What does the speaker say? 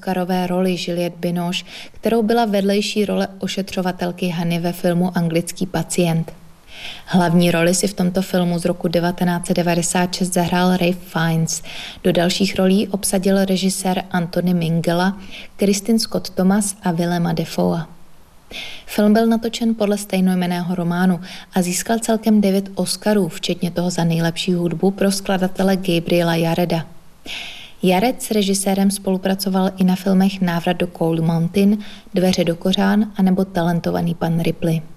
oscarové roli Juliette Binoche, kterou byla vedlejší role ošetřovatelky Hany ve filmu Anglický pacient. Hlavní roli si v tomto filmu z roku 1996 zahrál Ralph Fiennes. Do dalších rolí obsadil režisér Anthony Minghella, Kristin Scott Thomas a Willema Dafoea. Film byl natočen podle stejnojmenného románu a získal celkem 9 Oscarů, včetně toho za nejlepší hudbu pro skladatele Gabriela Jareda. Jared s režisérem spolupracoval i na filmech Návrat do Cold Mountain, Dveře do kořán anebo Talentovaný pan Ripley.